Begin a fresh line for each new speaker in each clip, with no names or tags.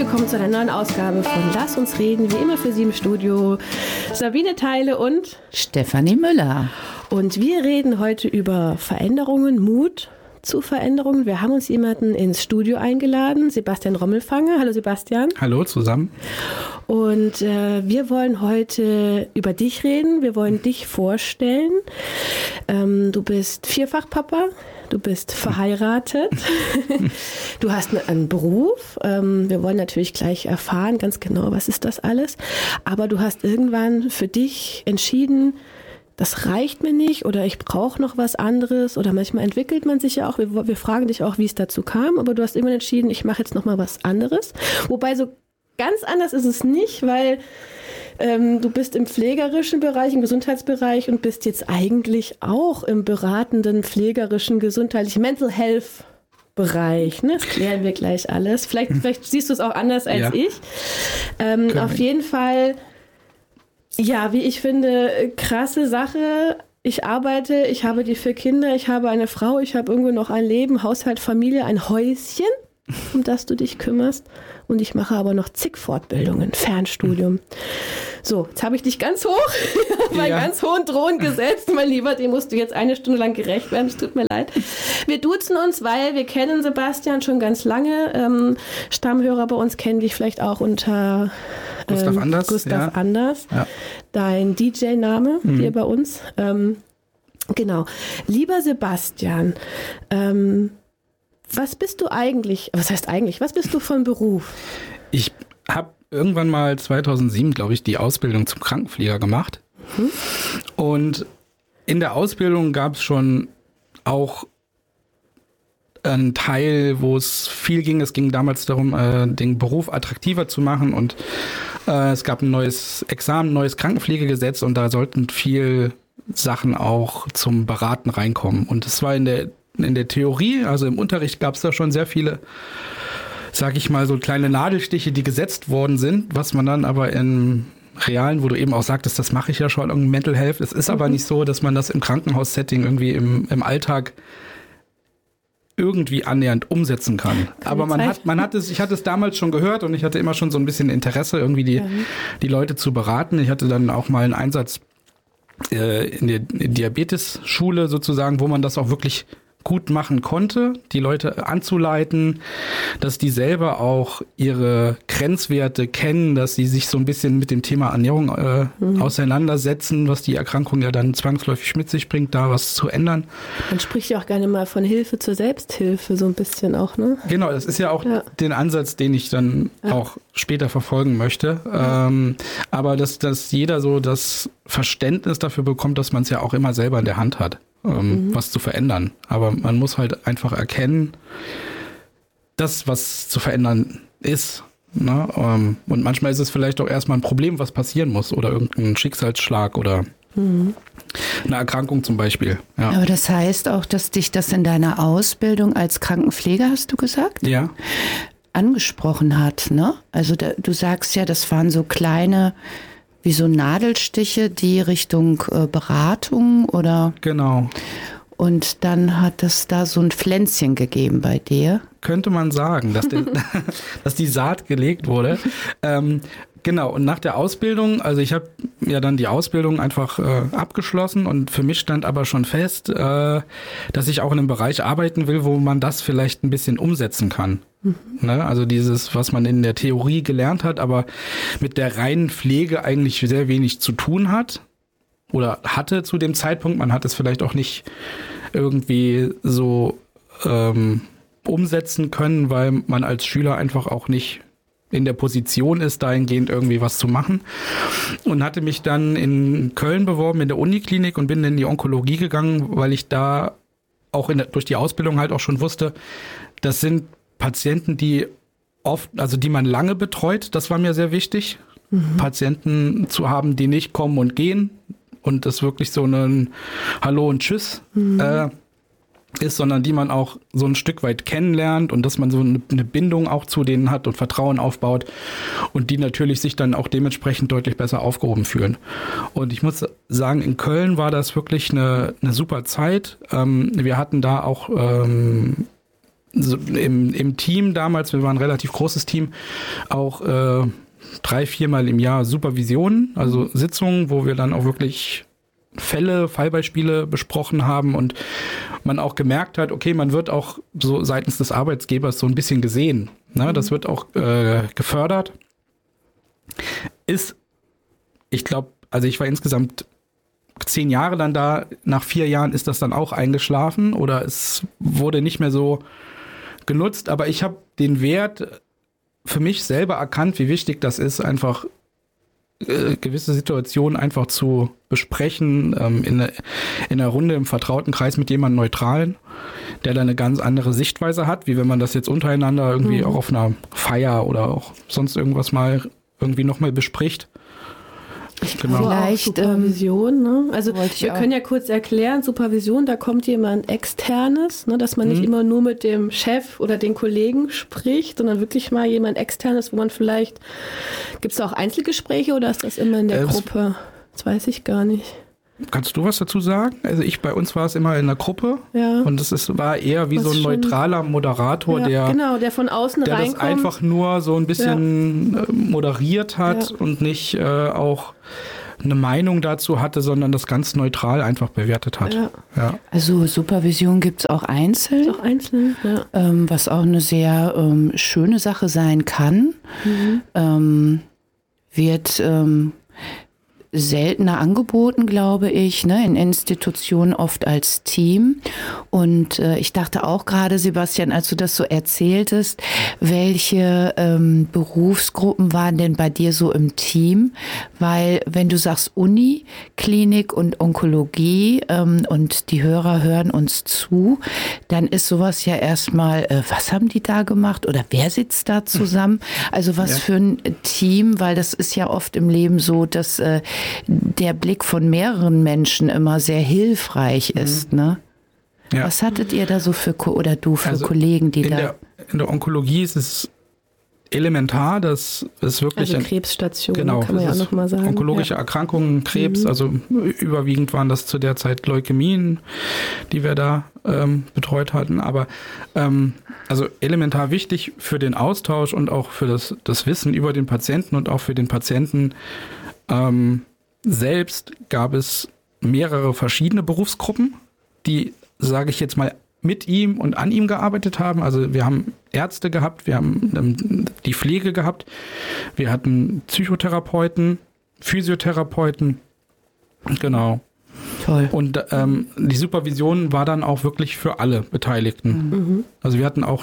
willkommen zu einer neuen Ausgabe von Lass uns reden, wie immer für Sie im Studio Sabine Theile und
Stefanie Müller.
Und wir reden heute über Veränderungen, Mut zu Veränderungen. Wir haben uns jemanden ins Studio eingeladen, Sebastian Rommelfanger. Hallo Sebastian.
Hallo zusammen.
Und wir wollen heute über dich reden, wir wollen dich vorstellen. Du bist Vierfachpapa. Du bist verheiratet, du hast einen Beruf, wir wollen natürlich gleich erfahren, ganz genau, was ist das alles, aber du hast irgendwann für dich entschieden, das reicht mir nicht oder ich brauche noch was anderes oder manchmal entwickelt man sich ja auch, wir fragen dich auch, wie es dazu kam, aber du hast irgendwann entschieden, ich mache jetzt noch mal was anderes, wobei so ganz anders ist es nicht, weil du bist im pflegerischen Bereich, im Gesundheitsbereich und bist jetzt eigentlich auch im beratenden, pflegerischen, gesundheitlichen Mental Health Bereich. Ne? Das klären wir gleich alles. Vielleicht siehst du es auch anders als ich. Auf jeden Fall, ja, wie ich finde, krasse Sache. Ich arbeite, ich habe die 4 Kinder, ich habe eine Frau, ich habe irgendwo noch ein Leben, Haushalt, Familie, ein Häuschen, um das du dich kümmerst. Und ich mache aber noch zig Fortbildungen, Fernstudium. So, jetzt habe ich dich ganz hoch, auf einen ganz hohen Thron gesetzt, mein Lieber, dem musst du jetzt 1 Stunde lang gerecht werden, es tut mir leid. Wir duzen uns, weil wir kennen Sebastian schon ganz lange. Stammhörer bei uns kennen dich vielleicht auch unter
Gustav Anders.
Gustav Anders, ja. Dein DJ-Name hier bei uns. Genau. Lieber Sebastian, was bist du eigentlich, was heißt eigentlich, was bist du von Beruf?
Ich habe irgendwann mal 2007, glaube ich, die Ausbildung zum Krankenpfleger gemacht. Und in der Ausbildung gab es schon auch einen Teil, wo es viel ging. Es ging damals darum, den Beruf attraktiver zu machen und es gab ein neues Examen, ein neues Krankenpflegegesetz und da sollten viel Sachen auch zum Beraten reinkommen. Und es war in der Theorie, also im Unterricht gab es da schon sehr viele, sag ich mal, so kleine Nadelstiche, die gesetzt worden sind, was man dann aber im Realen, wo du eben auch sagtest, das mache ich ja schon, irgendwie Mental Health. Es ist aber nicht so, dass man das im Krankenhaussetting irgendwie im Alltag irgendwie annähernd umsetzen kann. Aber ich hatte es damals schon gehört und ich hatte immer schon so ein bisschen Interesse, irgendwie die Leute zu beraten. Ich hatte dann auch mal einen Einsatz in der Diabetes-Schule sozusagen, wo man das auch wirklich gut machen konnte, die Leute anzuleiten, dass die selber auch ihre Grenzwerte kennen, dass sie sich so ein bisschen mit dem Thema Ernährung auseinandersetzen, was die Erkrankung ja dann zwangsläufig mit sich bringt, da was zu ändern.
Man spricht ja auch gerne mal von Hilfe zur Selbsthilfe, so ein bisschen auch, ne?
Genau, das ist ja auch den Ansatz, den ich dann auch später verfolgen möchte. Aber dass jeder so das Verständnis dafür bekommt, dass man es ja auch immer selber in der Hand hat. Was zu verändern. Aber man muss halt einfach erkennen, dass was zu verändern ist. Ne? Und manchmal ist es vielleicht auch erstmal ein Problem, was passieren muss oder irgendein Schicksalsschlag oder eine Erkrankung zum Beispiel. Ja.
Aber das heißt auch, dass dich das in deiner Ausbildung als Krankenpfleger, hast du gesagt?
Ja.
Angesprochen hat, ne? Also du sagst ja, das waren so kleine wie so Nadelstiche, die Richtung Beratung oder? Genau. Und dann hat es da so ein Pflänzchen gegeben bei dir?
Könnte man sagen, dass die Saat gelegt wurde. Genau, und nach der Ausbildung, also ich habe ja dann die Ausbildung einfach abgeschlossen und für mich stand aber schon fest, dass ich auch in einem Bereich arbeiten will, wo man das vielleicht ein bisschen umsetzen kann. Ne? Also dieses, was man in der Theorie gelernt hat, aber mit der reinen Pflege eigentlich sehr wenig zu tun hat oder hatte zu dem Zeitpunkt. Man hat es vielleicht auch nicht irgendwie so umsetzen können, weil man als Schüler einfach auch nicht in der Position ist, dahingehend irgendwie was zu machen. Und hatte mich dann in Köln beworben, in der Uniklinik und bin in die Onkologie gegangen, weil ich da auch durch die Ausbildung halt auch schon wusste, das sind Patienten, die oft, also die man lange betreut, das war mir sehr wichtig, Patienten zu haben, die nicht kommen und gehen und das wirklich so ein Hallo und Tschüss ist, sondern die man auch so ein Stück weit kennenlernt und dass man so eine Bindung auch zu denen hat und Vertrauen aufbaut und die natürlich sich dann auch dementsprechend deutlich besser aufgehoben fühlen. Und ich muss sagen, in Köln war das wirklich eine super Zeit. Wir hatten da auch so im Team damals, wir waren ein relativ großes Team, auch 3-4 Mal im Jahr Supervisionen, also Sitzungen, wo wir dann auch wirklich Fallbeispiele besprochen haben und man auch gemerkt hat, okay, man wird auch so seitens des Arbeitgebers so ein bisschen gesehen. Ne? Das wird auch gefördert. Ich glaube, also ich war insgesamt 10 Jahre dann da, nach 4 Jahren ist das dann auch eingeschlafen oder es wurde nicht mehr so genutzt, aber ich habe den Wert für mich selber erkannt, wie wichtig das ist, einfach gewisse Situationen einfach zu besprechen, in einer Runde im vertrauten Kreis mit jemandem Neutralen, der da eine ganz andere Sichtweise hat, wie wenn man das jetzt untereinander irgendwie auch auf einer Feier oder auch sonst irgendwas mal irgendwie nochmal bespricht.
Genau. Vielleicht Supervision, ne? Also wir können ja kurz erklären, Supervision, da kommt jemand Externes, ne? Dass man nicht immer nur mit dem Chef oder den Kollegen spricht, sondern wirklich mal jemand Externes, wo man vielleicht, gibt es da auch Einzelgespräche oder ist das immer in der Gruppe? Das weiß ich gar nicht.
Kannst du was dazu sagen? Also bei uns war es immer in der Gruppe und war eher wie so ein neutraler Moderator,
der von außen
der
reinkommt.
Das einfach nur so ein bisschen moderiert hat und nicht auch eine Meinung dazu hatte, sondern das ganz neutral einfach bewertet hat. Ja.
Also Supervision gibt es auch einzeln. Was auch eine sehr schöne Sache sein kann. Wird seltener angeboten, glaube ich, ne, in Institutionen oft als Team. Und ich dachte auch gerade, Sebastian, als du das so erzähltest, welche Berufsgruppen waren denn bei dir so im Team? Weil wenn du sagst Uni, Klinik und Onkologie und die Hörer hören uns zu, dann ist sowas ja erstmal, was haben die da gemacht oder wer sitzt da zusammen? Also was für ein Team, weil das ist ja oft im Leben so, dass der Blick von mehreren Menschen immer sehr hilfreich ist, ne? Ja. Was hattet ihr da so für Kollegen, die da...
In der Onkologie ist es elementar, dass es wirklich...
Also Krebsstationen, kann man ja auch nochmal sagen.
Onkologische Erkrankungen, Krebs, also überwiegend waren das zu der Zeit Leukämien, die wir da betreut hatten. Aber also elementar wichtig für den Austausch und auch für das Wissen über den Patienten und auch für den Patienten selbst gab es mehrere verschiedene Berufsgruppen, die, sage ich jetzt mal, mit ihm und an ihm gearbeitet haben. Also wir haben Ärzte gehabt, wir haben die Pflege gehabt, wir hatten Psychotherapeuten, Physiotherapeuten, genau.
Toll.
Und die Supervision war dann auch wirklich für alle Beteiligten. Also wir hatten auch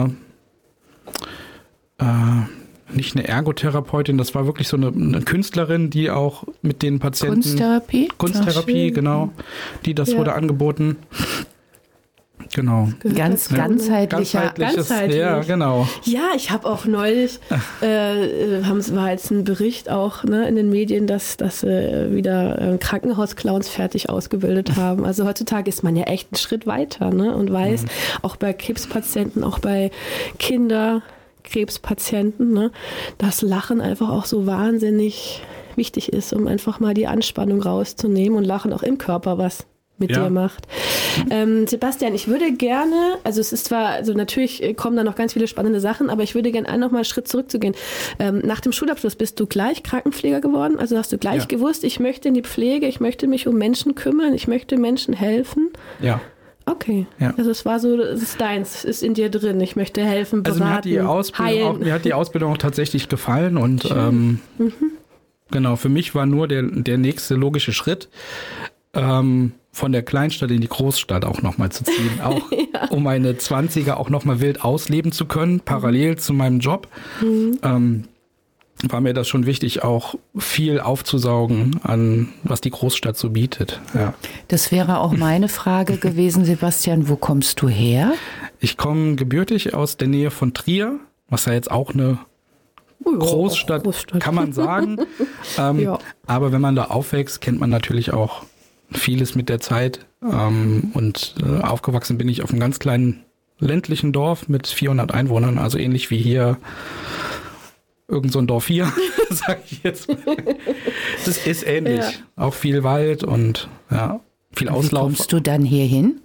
nicht eine Ergotherapeutin, das war wirklich so eine Künstlerin, die auch mit den Patienten... Kunsttherapie, genau. Wurde angeboten. Genau.
Ganzheitlich.
Ja, genau.
Ja, ich habe auch neulich, war jetzt ein Bericht auch in den Medien, dass wieder Krankenhausclowns fertig ausgebildet haben. Also heutzutage ist man ja echt einen Schritt weiter, ne? Und weiß, auch bei Krebspatienten, auch bei Kinderkrebspatienten, ne, dass Lachen einfach auch so wahnsinnig wichtig ist, um einfach mal die Anspannung rauszunehmen und Lachen auch im Körper was mit dir macht. Sebastian, ich würde gerne, also es ist zwar, also natürlich kommen da noch ganz viele spannende Sachen, aber ich würde gerne noch mal einen Schritt zurückzugehen. Nach dem Schulabschluss bist du gleich Krankenpfleger geworden, also hast du gleich gewusst, ich möchte in die Pflege, ich möchte mich um Menschen kümmern, ich möchte Menschen helfen.
Ja.
Okay, also es war so, es ist deins, es ist in dir drin, ich möchte helfen, beraten,
mir hat die Ausbildung auch tatsächlich gefallen und genau, für mich war nur der nächste logische Schritt, von der Kleinstadt in die Großstadt auch nochmal zu ziehen, auch um meine 20er auch nochmal wild ausleben zu können, parallel zu meinem Job. War mir das schon wichtig, auch viel aufzusaugen an, was die Großstadt so bietet. Ja.
Das wäre auch meine Frage gewesen, Sebastian, wo kommst du her?
Ich komme gebürtig aus der Nähe von Trier, was ja jetzt auch eine Großstadt, kann man sagen. Aber wenn man da aufwächst, kennt man natürlich auch vieles mit der Zeit. Und aufgewachsen bin ich auf einem ganz kleinen ländlichen Dorf mit 400 Einwohnern, also ähnlich wie hier irgend so ein Dorf hier, sage ich jetzt. Das ist ähnlich. Auch viel Wald und viel Auslauf.
Wie kommst du dann hier hin?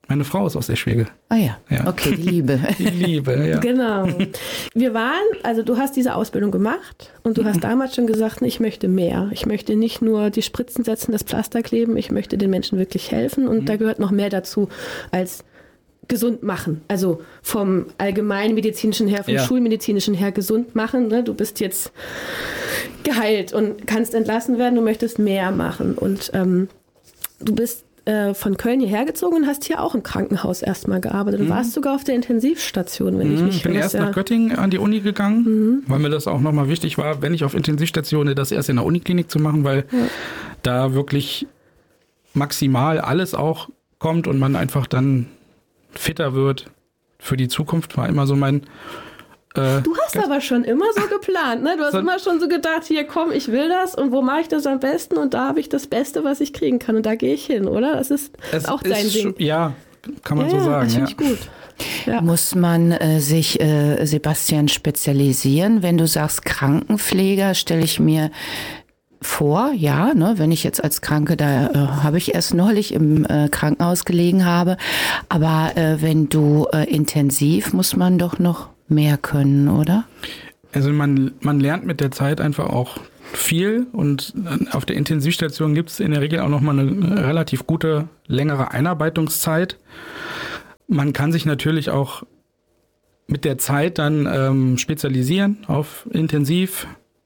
Meine Frau ist aus Eschwege.
Ah ja, okay, die Liebe.
Die Liebe, ja.
Genau. Also du hast diese Ausbildung gemacht und du hast damals schon gesagt, ich möchte mehr. Ich möchte nicht nur die Spritzen setzen, das Pflaster kleben, ich möchte den Menschen wirklich helfen und da gehört noch mehr dazu als gesund machen. Also vom allgemeinmedizinischen her, vom schulmedizinischen her gesund machen. Ne? Du bist jetzt geheilt und kannst entlassen werden, du möchtest mehr machen. Und du bist von Köln hierher gezogen und hast hier auch im Krankenhaus erstmal gearbeitet. Du warst sogar auf der Intensivstation, wenn ich mich
Ich bin erst nach Göttingen an die Uni gegangen, weil mir das auch nochmal wichtig war, wenn ich auf Intensivstation, das erst in der Uniklinik zu machen, weil da wirklich maximal alles auch kommt und man einfach dann fitter wird für die Zukunft, war immer so mein...
Du hast aber schon immer so geplant, ne? Du hast immer schon so gedacht, hier komm, ich will das und wo mache ich das am besten und da habe ich das Beste, was ich kriegen kann und da gehe ich hin, oder? Das ist auch dein Ding.
Ja, kann man so sagen.
Das finde ich gut. Ja.
Muss man sich, Sebastian, spezialisieren? Wenn du sagst Krankenpfleger, stelle ich mir vor, ja, ne, wenn ich jetzt als Kranke, da habe ich erst neulich im Krankenhaus gelegen habe, aber wenn du intensiv, muss man doch noch mehr können, oder?
Also man lernt mit der Zeit einfach auch viel und auf der Intensivstation gibt es in der Regel auch nochmal eine relativ gute, längere Einarbeitungszeit. Man kann sich natürlich auch mit der Zeit dann spezialisieren auf Intensiv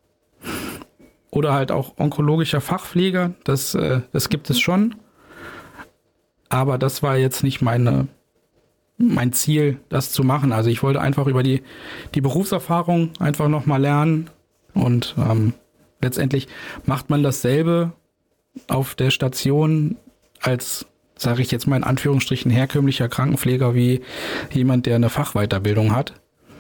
oder halt auch onkologischer Fachpfleger. Das gibt es schon. Aber das war jetzt nicht mein Ziel, das zu machen. Also ich wollte einfach über die Berufserfahrung einfach nochmal lernen und letztendlich macht man dasselbe auf der Station als, sage ich jetzt mal in Anführungsstrichen, herkömmlicher Krankenpfleger wie jemand, der eine Fachweiterbildung hat.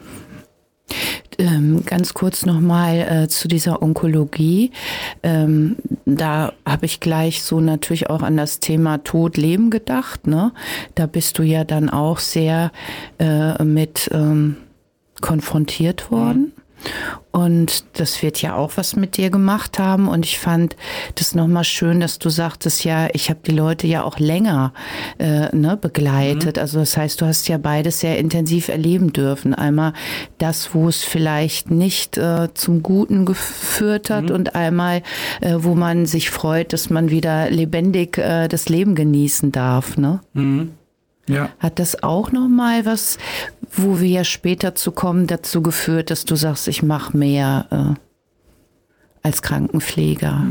Ganz kurz nochmal zu dieser Onkologie. Da habe ich gleich so natürlich auch an das Thema Tod, Leben gedacht. Ne? Da bist du ja dann auch sehr mit konfrontiert worden. Und das wird ja auch was mit dir gemacht haben. Und ich fand das nochmal schön, dass du sagtest, ja, ich habe die Leute ja auch länger begleitet. Also das heißt, du hast ja beides sehr intensiv erleben dürfen. Einmal das, wo es vielleicht nicht zum Guten geführt hat und einmal, wo man sich freut, dass man wieder lebendig das Leben genießen darf. Ne?
Ja.
Hat das auch nochmal was, wo wir ja später zu kommen, dazu geführt, dass du sagst, ich mache mehr als Krankenpfleger?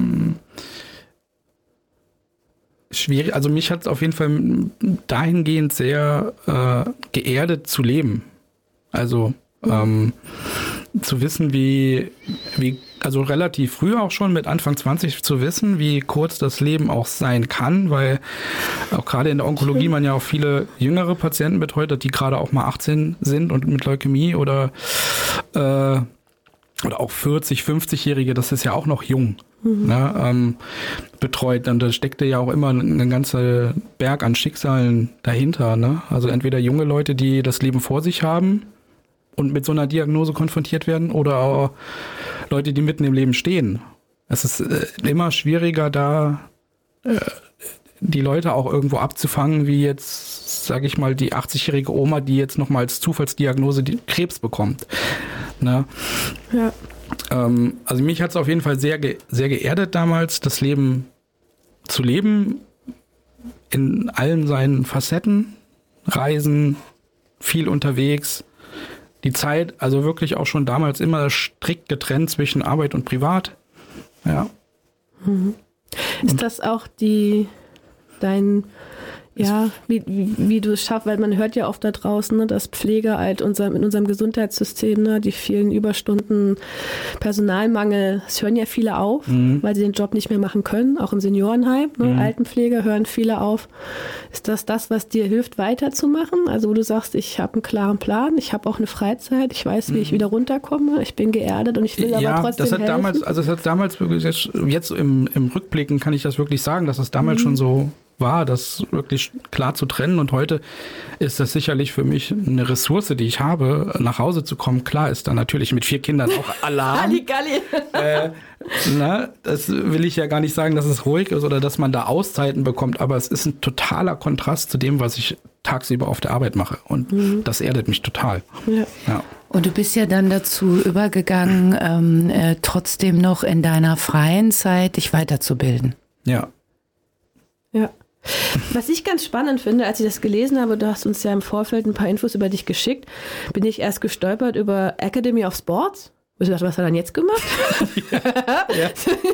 Schwierig, also mich hat es auf jeden Fall dahingehend sehr geerdet zu leben. Also zu wissen, wie also relativ früh auch schon mit Anfang 20 zu wissen, wie kurz das Leben auch sein kann, weil auch gerade in der Onkologie man ja auch viele jüngere Patienten betreut hat, die gerade auch mal 18 sind und mit Leukämie oder auch 40, 50-Jährige, das ist ja auch noch jung, ne, betreut. Und da steckte ja auch immer ein ganzer Berg an Schicksalen dahinter. Ne? Also entweder junge Leute, die das Leben vor sich haben und mit so einer Diagnose konfrontiert werden oder auch Leute, die mitten im Leben stehen. Es ist immer schwieriger, da die Leute auch irgendwo abzufangen, wie jetzt, sage ich mal, die 80-jährige Oma, die jetzt nochmal als Zufallsdiagnose die Krebs bekommt. Ne?
Ja.
Also mich hat es auf jeden Fall sehr geerdet damals, das Leben zu leben in allen seinen Facetten, Reisen, viel unterwegs. Die Zeit, also wirklich auch schon damals immer strikt getrennt zwischen Arbeit und Privat. Ja.
Ist das auch wie du es schaffst, weil man hört ja oft da draußen, ne, dass Pfleger halt in unserem Gesundheitssystem, ne, die vielen Überstunden, Personalmangel, es hören ja viele auf, weil sie den Job nicht mehr machen können, auch im Seniorenheim, ne, Altenpflege hören viele auf. Ist das, was dir hilft, weiterzumachen? Also wo du sagst, ich habe einen klaren Plan, ich habe auch eine Freizeit, ich weiß, wie ich wieder runterkomme, ich bin geerdet und ich will aber trotzdem helfen.
Das hat damals wirklich, jetzt im Rückblicken kann ich das wirklich sagen, dass es damals schon so war, das wirklich klar zu trennen. Und heute ist das sicherlich für mich eine Ressource, die ich habe, nach Hause zu kommen. Klar ist dann natürlich mit 4 Kindern auch Alarm.
Halligalli.
Das will ich ja gar nicht sagen, dass es ruhig ist oder dass man da Auszeiten bekommt, aber es ist ein totaler Kontrast zu dem, was ich tagsüber auf der Arbeit mache. Und das erdet mich total. Ja.
Und du bist ja dann dazu übergegangen, trotzdem noch in deiner freien Zeit dich weiterzubilden.
Ja.
Ja. Was ich ganz spannend finde, als ich das gelesen habe, du hast uns ja im Vorfeld ein paar Infos über dich geschickt, bin ich erst gestolpert über Academy of Sports. Was hat er dann jetzt gemacht?
Ja.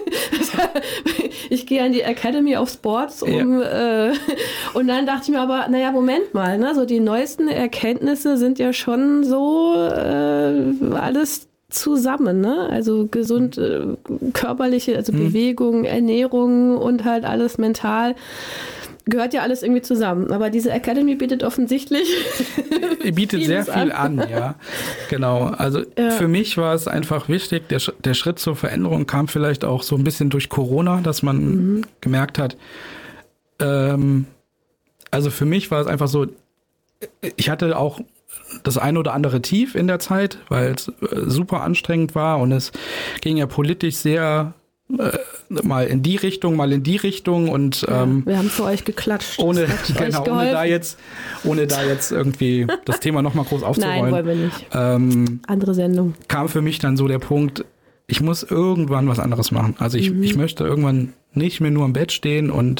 Ich gehe an die Academy of Sports und dann dachte ich mir aber, naja, Moment mal, ne? So die neuesten Erkenntnisse sind ja schon so alles zusammen, ne? Also gesund, körperliche, also Bewegung, Ernährung und halt alles mental. Gehört ja alles irgendwie zusammen. Aber diese Academy bietet offensichtlich
bietet sehr viel an, ja. Genau. Also für mich war es einfach wichtig, der Schritt zur Veränderung kam vielleicht auch so ein bisschen durch Corona, dass man gemerkt hat, also für mich war es einfach so, ich hatte auch das ein oder andere Tief in der Zeit, weil es super anstrengend war und es ging ja politisch sehr mal in die Richtung und
wir haben für euch geklatscht.
Ohne da jetzt irgendwie das Thema nochmal groß aufzurollen.
Nein, wollen wir nicht. Andere Sendung.
Kam für mich dann so der Punkt, ich muss irgendwann was anderes machen. Also ich möchte irgendwann nicht mehr nur im Bett stehen und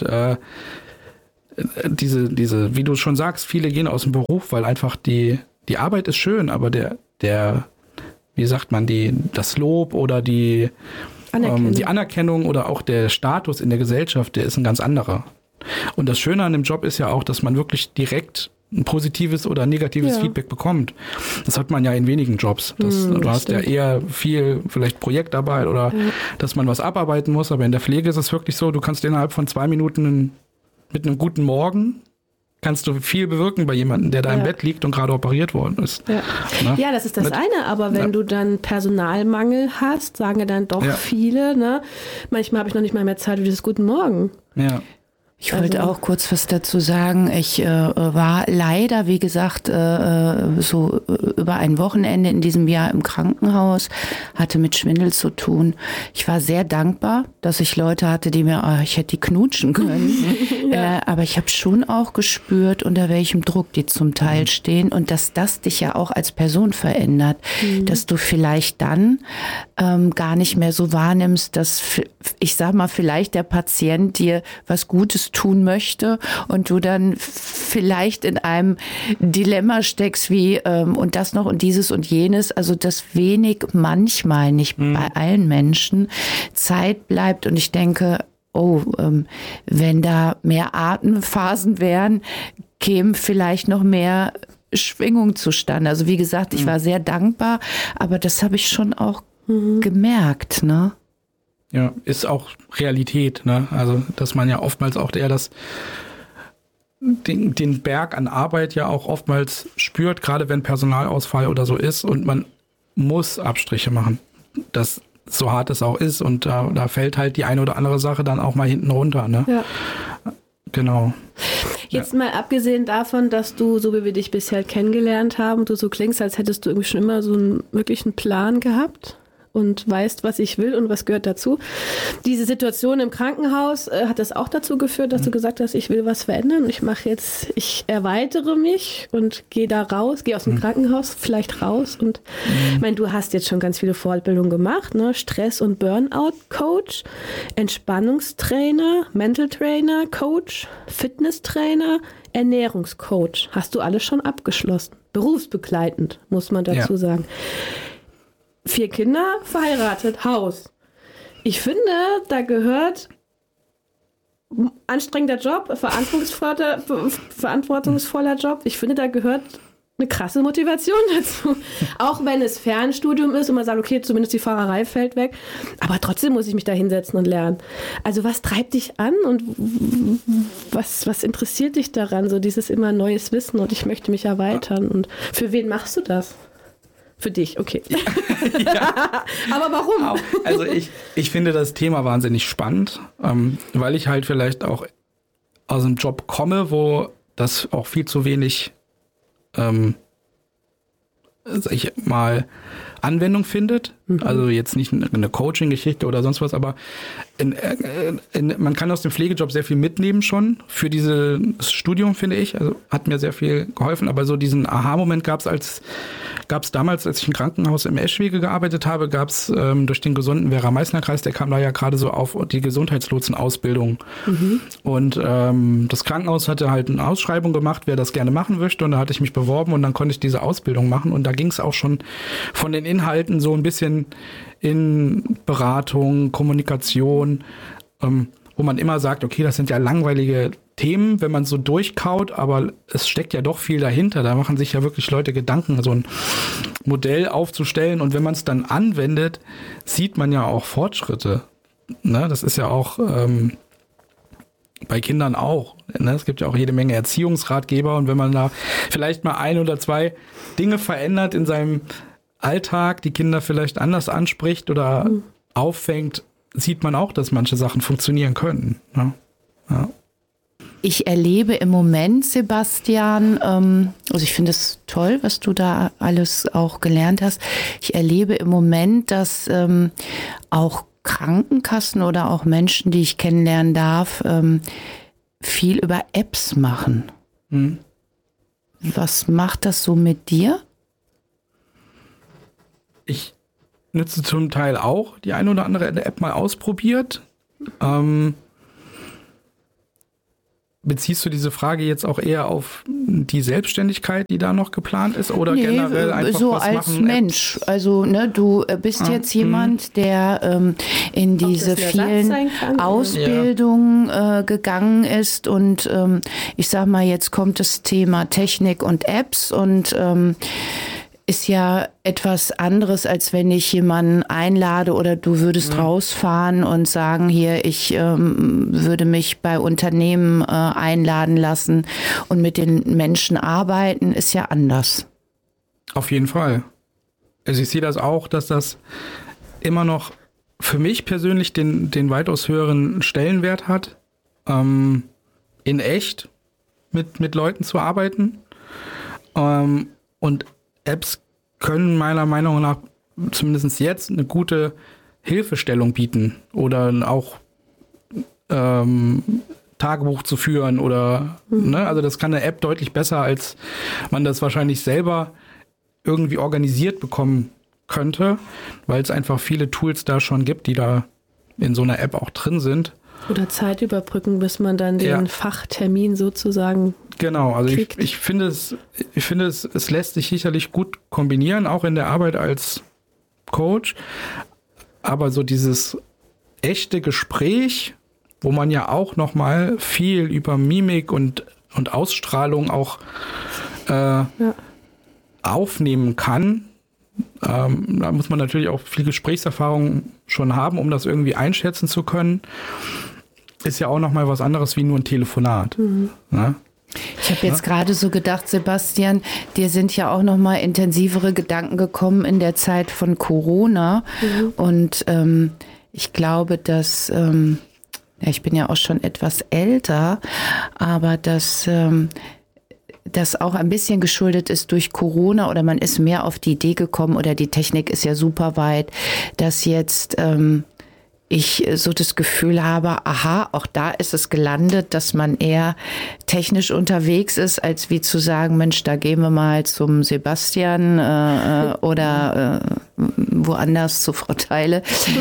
diese, wie du schon sagst, viele gehen aus dem Beruf, weil einfach die Arbeit ist schön, aber wie sagt man, das Lob oder die Anerkennung oder auch der Status in der Gesellschaft, der ist ein ganz anderer. Und das Schöne an dem Job ist ja auch, dass man wirklich direkt ein positives oder negatives Feedback bekommt. Das hat man ja in wenigen Jobs. Du hast ja eher viel vielleicht Projektarbeit oder dass man was abarbeiten muss, aber in der Pflege ist es wirklich so, du kannst innerhalb von 2 Minuten mit einem guten Morgen kannst du viel bewirken bei jemandem, der da im Bett liegt und gerade operiert worden ist.
Ja, das ist das eine, aber wenn du dann Personalmangel hast, sagen ja dann doch viele, ne? Manchmal habe ich noch nicht mal mehr Zeit für dieses Guten Morgen.
Ja.
Ich wollte auch kurz was dazu sagen. Ich war leider, wie gesagt, so über ein Wochenende in diesem Jahr im Krankenhaus, hatte mit Schwindel zu tun. Ich war sehr dankbar, dass ich Leute hatte, die mir, ich hätte die knutschen können. Aber ich habe schon auch gespürt, unter welchem Druck die zum Teil stehen und dass das dich ja auch als Person verändert. Dass du vielleicht dann gar nicht mehr so wahrnimmst, dass, ich sag mal, vielleicht der Patient dir was Gutes tun möchte und du dann vielleicht in einem Dilemma steckst wie und das noch und dieses und jenes, also dass wenig, manchmal nicht bei allen Menschen Zeit bleibt und ich denke, wenn da mehr Atemphasen wären, käme vielleicht noch mehr Schwingung zustande. Also wie gesagt, ich war sehr dankbar, aber das habe ich schon auch gemerkt, ne?
Ja, ist auch Realität, ne? Also, dass man ja oftmals auch eher den Berg an Arbeit ja auch oftmals spürt, gerade wenn Personalausfall oder so ist und man muss Abstriche machen. Das so hart es auch ist und da fällt halt die eine oder andere Sache dann auch mal hinten runter, ne? Ja. Genau.
Jetzt mal abgesehen davon, dass du, so wie wir dich bisher kennengelernt haben, du so klingst, als hättest du irgendwie schon immer so einen wirklichen Plan gehabt und weißt, was ich will und was gehört dazu. Diese Situation im Krankenhaus, hat das auch dazu geführt, dass du gesagt hast, ich will was verändern. Ich erweitere mich und gehe da raus, gehe aus dem Krankenhaus vielleicht raus. Und ich meine, du hast jetzt schon ganz viele Fortbildungen gemacht, ne? Stress- und Burnout-Coach, Entspannungstrainer, Mental Trainer, Coach, Fitnesstrainer, Ernährungscoach. Hast du alles schon abgeschlossen. Berufsbegleitend, muss man dazu sagen. 4 Kinder, verheiratet, Haus. Ich finde, da gehört anstrengender Job, verantwortungsvoller Job. Ich finde, da gehört eine krasse Motivation dazu. Auch wenn es Fernstudium ist und man sagt, okay, zumindest die Fahrerei fällt weg. Aber trotzdem muss ich mich da hinsetzen und lernen. Also was treibt dich an und was interessiert dich daran? So dieses immer neues Wissen und ich möchte mich erweitern. Und für wen machst du das? Für dich, okay.
Ja.
Aber warum?
Also ich finde das Thema wahnsinnig spannend, weil ich halt vielleicht auch aus einem Job komme, wo das auch viel zu wenig, sag ich mal, Anwendung findet. Also jetzt nicht eine Coaching-Geschichte oder sonst was, aber man kann aus dem Pflegejob sehr viel mitnehmen schon für dieses Studium, finde ich. Also hat mir sehr viel geholfen, aber so diesen Aha-Moment gab es damals, als ich im Krankenhaus im Eschwege gearbeitet habe, gab es durch den gesunden Werra-Meißner-Kreis, der kam da ja gerade so auf die Gesundheitslotsen-Ausbildung. Und das Krankenhaus hatte halt eine Ausschreibung gemacht, wer das gerne machen möchte, und da hatte ich mich beworben und dann konnte ich diese Ausbildung machen, und da ging es auch schon von den Inhalten so ein bisschen in Beratung, Kommunikation, wo man immer sagt, okay, das sind ja langweilige Themen, wenn man so durchkaut, aber es steckt ja doch viel dahinter. Da machen sich ja wirklich Leute Gedanken, so ein Modell aufzustellen, und wenn man es dann anwendet, sieht man ja auch Fortschritte. Ne? Das ist ja auch bei Kindern auch. Ne? Es gibt ja auch jede Menge Erziehungsratgeber, und wenn man da vielleicht mal 1 oder 2 Dinge verändert in seinem Alltag, die Kinder vielleicht anders anspricht oder auffängt, sieht man auch, dass manche Sachen funktionieren können. Ne? Ja.
Ich erlebe im Moment, Sebastian, also ich finde es toll, was du da alles auch gelernt hast. Ich erlebe im Moment, dass auch Krankenkassen oder auch Menschen, die ich kennenlernen darf, viel über Apps machen. Was macht das so mit dir?
Ich nutze zum Teil auch die eine oder andere App mal ausprobiert. Beziehst du diese Frage jetzt auch eher auf die Selbstständigkeit, die da noch geplant ist, oder generell einfach
so
was
als
machen?
Mensch. Also du bist jetzt jemand, der in diese vielen Ausbildungen gegangen ist, und ich sag mal, jetzt kommt das Thema Technik und Apps, und ist ja etwas anderes, als wenn ich jemanden einlade oder du würdest rausfahren und sagen, hier, ich würde mich bei Unternehmen einladen lassen und mit den Menschen arbeiten, ist ja anders.
Auf jeden Fall. Also ich sehe das auch, dass das immer noch für mich persönlich den weitaus höheren Stellenwert hat, in echt mit Leuten zu arbeiten. Und Apps können meiner Meinung nach zumindest jetzt eine gute Hilfestellung bieten oder auch Tagebuch zu führen oder also das kann eine App deutlich besser, als man das wahrscheinlich selber irgendwie organisiert bekommen könnte, weil es einfach viele Tools da schon gibt, die da in so einer App auch drin sind.
Oder Zeit überbrücken, bis man dann den Fachtermin sozusagen
also
kriegt.
ich finde es lässt sich sicherlich gut kombinieren, auch in der Arbeit als Coach. Aber so dieses echte Gespräch, wo man ja auch nochmal viel über Mimik und Ausstrahlung auch aufnehmen kann, da muss man natürlich auch viel Gesprächserfahrung schon haben, um das irgendwie einschätzen zu können. Ist ja auch nochmal was anderes wie nur ein Telefonat. Ne?
Ich habe jetzt gerade so gedacht, Sebastian, dir sind ja auch nochmal intensivere Gedanken gekommen in der Zeit von Corona. Und ich glaube, dass, ich bin ja auch schon etwas älter, aber dass das auch ein bisschen geschuldet ist durch Corona, oder man ist mehr auf die Idee gekommen, oder die Technik ist ja super weit, dass jetzt ich so das Gefühl habe, aha, auch da ist es gelandet, dass man eher technisch unterwegs ist, als wie zu sagen, Mensch, da gehen wir mal zum Sebastian oder woanders zu Frau Theile,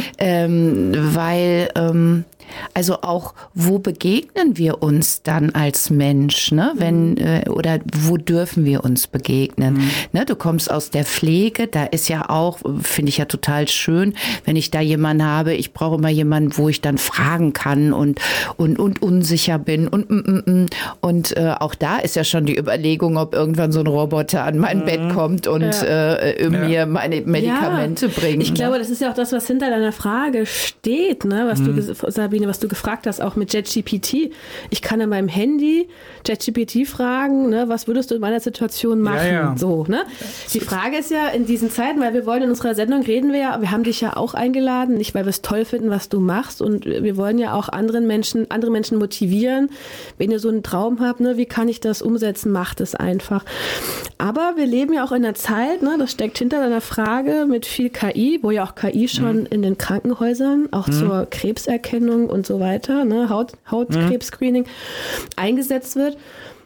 weil also auch, wo begegnen wir uns dann als Mensch, ne? Wenn oder wo dürfen wir uns begegnen? Ne? Du kommst aus der Pflege, da ist ja auch, finde ich ja total schön, wenn ich da jemanden habe, ich brauche immer jemanden, wo ich dann fragen kann und unsicher bin und auch da ist ja schon die Überlegung, ob irgendwann so ein Roboter an mein Bett kommt und mir meine Medikamente bringt.
Ich glaube, das ist ja auch das, was hinter deiner Frage steht, ne? Was du, Sabi, Sabine, was du gefragt hast, auch mit JetGPT. Ich kann an meinem Handy JetGPT fragen, ne, was würdest du in meiner Situation machen? Ja. So, ne? Die Frage ist ja in diesen Zeiten, weil wir wollen in unserer Sendung reden wir haben dich ja auch eingeladen, nicht weil wir es toll finden, was du machst, und wir wollen ja auch andere Menschen motivieren. Wenn ihr so einen Traum habt, ne, wie kann ich das umsetzen? Macht es einfach. Aber wir leben ja auch in einer Zeit, ne, das steckt hinter deiner Frage, mit viel KI, wo ja auch KI schon in den Krankenhäusern auch zur Krebserkennung und so weiter, ne, Hautkrebs-Screening eingesetzt wird.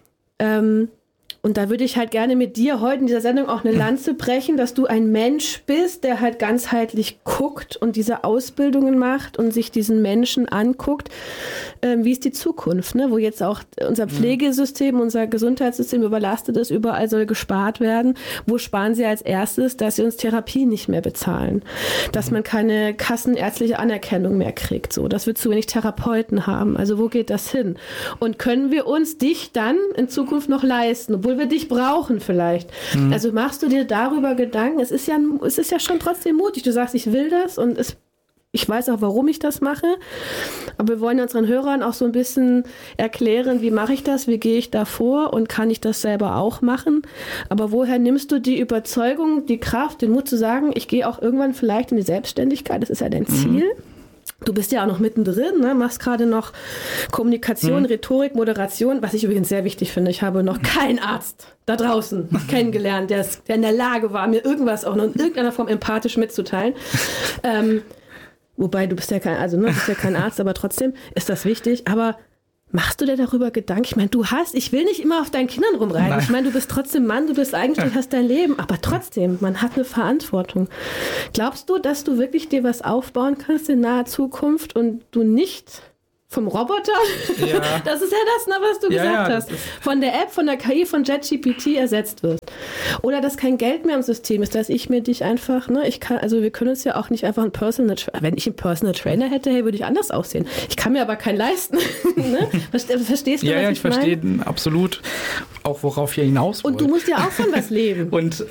Und da würde ich halt gerne mit dir heute in dieser Sendung auch eine Lanze brechen, dass du ein Mensch bist, der halt ganzheitlich guckt und diese Ausbildungen macht und sich diesen Menschen anguckt, wie ist die Zukunft, ne? Wo jetzt auch unser Pflegesystem, unser Gesundheitssystem überlastet ist, überall soll gespart werden. Wo sparen sie als erstes, dass sie uns Therapie nicht mehr bezahlen, dass man keine kassenärztliche Anerkennung mehr kriegt, so, dass wir zu wenig Therapeuten haben. Also wo geht das hin? Und können wir uns dich dann in Zukunft noch leisten, obwohl wir dich brauchen vielleicht? Also machst du dir darüber Gedanken? Es ist ja schon trotzdem mutig. Du sagst, ich will das, und ich weiß auch, warum ich das mache. Aber wir wollen unseren Hörern auch so ein bisschen erklären, wie mache ich das, wie gehe ich da vor und kann ich das selber auch machen? Aber woher nimmst du die Überzeugung, die Kraft, den Mut zu sagen, ich gehe auch irgendwann vielleicht in die Selbstständigkeit? Das ist ja dein Ziel. Du bist ja auch noch mittendrin, ne? Machst gerade noch Kommunikation, Rhetorik, Moderation, was ich übrigens sehr wichtig finde. Ich habe noch keinen Arzt da draußen kennengelernt, der in der Lage war, mir irgendwas auch noch in irgendeiner Form empathisch mitzuteilen. Wobei, du bist ja kein Arzt, aber trotzdem ist das wichtig. Aber machst du dir darüber Gedanken? Ich meine, ich will nicht immer auf deinen Kindern rumreiten. Nein. Ich meine, du bist trotzdem Mann, du hast dein Leben. Aber trotzdem, man hat eine Verantwortung. Glaubst du, dass du wirklich dir was aufbauen kannst in naher Zukunft und du nicht vom Roboter, das ist ja das, was du gesagt hast, von der App, von der KI, von JetGPT ersetzt wirst? Oder dass kein Geld mehr im System ist, dass ich mir dich einfach, ne, wir können uns ja auch nicht einfach wenn ich einen Personal Trainer hätte, würde ich anders aussehen. Ich kann mir aber keinen leisten. Ne? Verstehst du, was ich verstehe
absolut auch, worauf ihr hinaus wollt.
Und du musst ja auch von was leben.
Und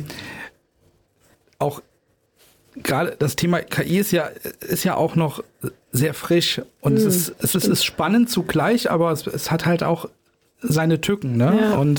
auch gerade das Thema KI ist ja auch noch sehr frisch, und es ist spannend zugleich, aber es hat halt auch seine Tücken, ne? Ja. Und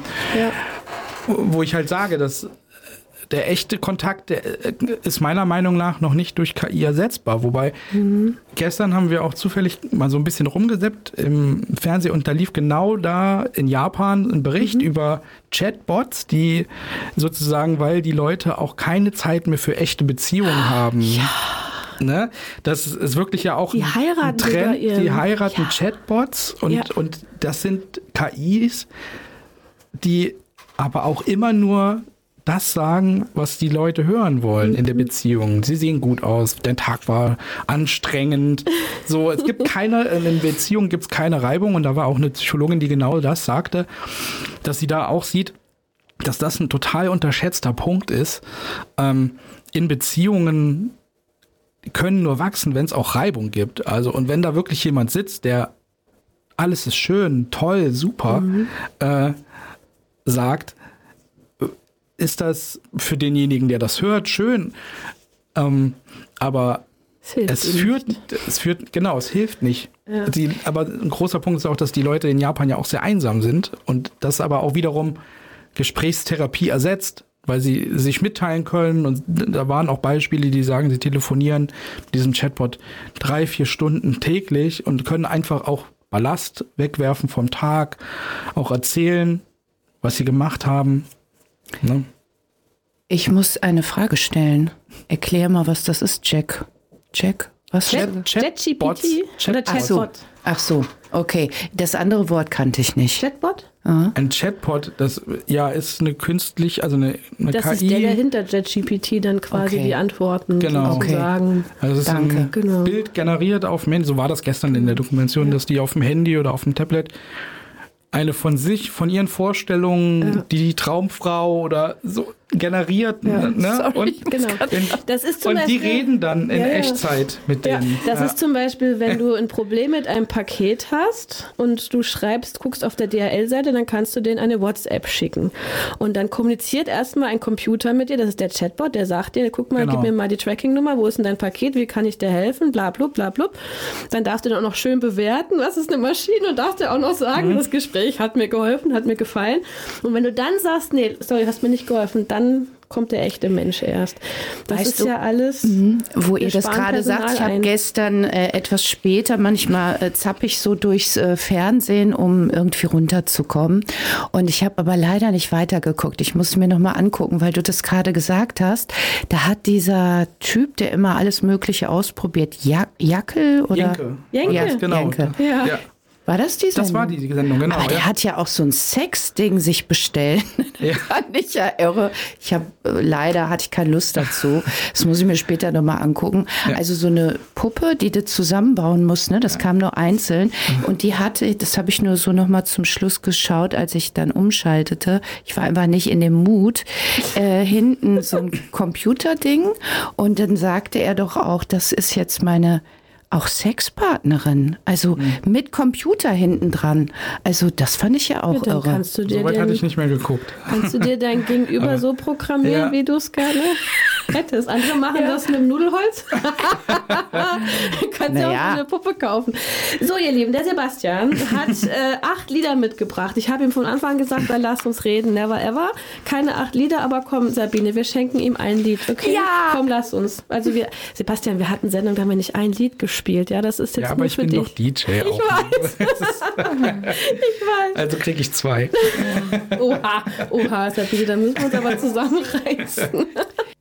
wo ich halt sage, dass der echte Kontakt, der ist meiner Meinung nach noch nicht durch KI ersetzbar. Wobei, gestern haben wir auch zufällig mal so ein bisschen rumgesippt im Fernsehen, und da lief genau da in Japan ein Bericht über Chatbots, die sozusagen, weil die Leute auch keine Zeit mehr für echte Beziehungen haben. Ja. Ne? Das ist wirklich ja auch ein Trend. Die heiraten Chatbots, und das sind KIs, die aber auch immer nur das sagen, was die Leute hören wollen in der Beziehung. Sie sehen gut aus, der Tag war anstrengend. So, in Beziehungen gibt es keine Reibung, und da war auch eine Psychologin, die genau das sagte, dass sie da auch sieht, dass das ein total unterschätzter Punkt ist. In Beziehungen können nur wachsen, wenn es auch Reibung gibt. Also, und wenn da wirklich jemand sitzt, der alles ist schön, toll, super, sagt, ist das für denjenigen, der das hört, schön. Aber es hilft nicht. Ja. Aber ein großer Punkt ist auch, dass die Leute in Japan ja auch sehr einsam sind, und das aber auch wiederum Gesprächstherapie ersetzt, weil sie sich mitteilen können, und da waren auch Beispiele, die sagen, sie telefonieren mit diesem Chatbot 3-4 Stunden täglich und können einfach auch Ballast wegwerfen vom Tag, auch erzählen, was sie gemacht haben. Ne?
Ich muss eine Frage stellen. Erklär mal, was das ist, Jack. Was?
ChatGPT oder Chatbot?
Ach so, okay. Das andere Wort kannte ich nicht.
Chatbot?
Aha.
Ein Chatbot, das ist eine künstlich, also eine
das KI. Das ist der hinter ChatGPT dann quasi die Antworten sagen.
Also es ist ein Bild generiert auf dem Handy. So war das gestern in der Dokumentation, dass die auf dem Handy oder auf dem Tablet eine von ihren Vorstellungen, die Traumfrau oder so generiert. Ne? Und,
genau. Das ist zum
und
Beispiel,
die reden dann in Echtzeit mit denen.
Das ist zum Beispiel, wenn du ein Problem mit einem Paket hast und du guckst auf der DHL-Seite, dann kannst du denen eine WhatsApp schicken. Und dann kommuniziert erstmal ein Computer mit dir, das ist der Chatbot, der sagt dir, guck mal, gib mir mal die Tracking-Nummer, wo ist denn dein Paket, wie kann ich dir helfen, bla blub, bla blub. Dann darfst du dann auch noch schön bewerten, was ist eine Maschine, und darfst dir auch noch sagen, das Gespräch hat mir geholfen, hat mir gefallen. Und wenn du dann sagst, nee, sorry, hast mir nicht geholfen, dann kommt der echte Mensch erst. Das ist ja alles.
Wo ihr das gerade sagt, ich habe gestern etwas später, manchmal zappe ich so durchs Fernsehen, um irgendwie runterzukommen. Und ich habe aber leider nicht weitergeguckt. Ich muss mir nochmal angucken, weil du das gerade gesagt hast. Da hat dieser Typ, der immer alles Mögliche ausprobiert, Jackel oder?
Jenke.
Ja,
genau.
Jenke.
Ja.
War das die Sendung?
Das war die Sendung, genau.
Aber der hat ja auch so ein Sexding sich bestellt. Fand ich ja irre. Leider hatte ich keine Lust dazu. Das muss ich mir später nochmal angucken. Ja. Also so eine Puppe, die du zusammenbauen musst, ne? Das kam nur einzeln. Und die hatte, das habe ich nur so nochmal zum Schluss geschaut, als ich dann umschaltete. Ich war einfach nicht in dem Mut. Hinten so ein Computerding. Und dann sagte er doch auch, das ist jetzt meine auch Sexpartnerin, also mit Computer hinten dran. Also das fand ich ja auch irre.
Soweit hatte ich nicht mehr geguckt.
Kannst du dir dein Gegenüber so programmieren, wie du es gerne hättest? Andere machen das mit dem Nudelholz. Kannst ja auch eine Puppe kaufen. So, ihr Lieben, der Sebastian hat 8 Lieder mitgebracht. Ich habe ihm von Anfang an gesagt, lass uns reden, never ever. Keine 8 Lieder, aber komm, Sabine, wir schenken ihm ein Lied, okay?
Ja!
Komm, lass uns. Also Sebastian, wir hatten Sendung, da haben wir nicht ein Lied gespielt. Ja, das ist jetzt
aber
nur für
dich.
dich.
Ich bin doch DJ
auch. Ich weiß.
Also kriege ich 2.
Oha, Sabine, da müssen wir uns aber zusammenreißen.